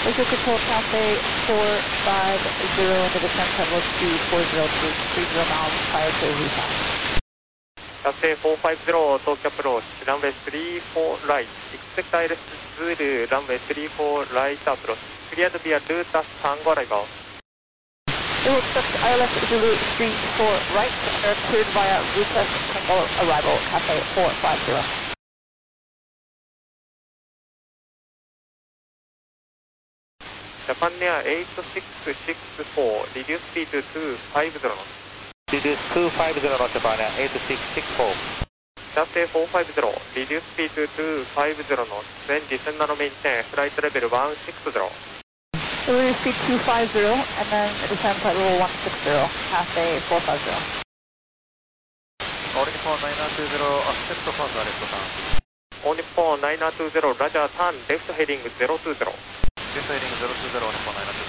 Visual Control Cafe 450 in the descent level 240 miles prior to repass. Cafe 450 Tokyo approach, runway 34 right, expect ILS Zulu, runway 34 right approach, cleared via route Tango arrival. We will expect ILS Zulu 34 right, and are cleared via route Tango arrival, Cafe 450. Japan Air 8664, reduce speed to 250 knots. Reduce 250 knots, Japan Air 8664. Cafe 450, reduce speed to 250 knots, then descend and maintain flight level 160. So reduce speed 250, and then descend flight level 160, Cafe 450. All Nippon 9920, accept further left turn. All Nippon 9920, Roger, turn left heading 020. Left heading 020, Nippon 9920.